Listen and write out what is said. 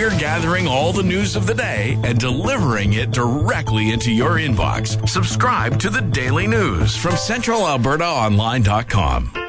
We're gathering all the news of the day and delivering it directly into your inbox. Subscribe to the Daily News from CentralAlbertaOnline.com.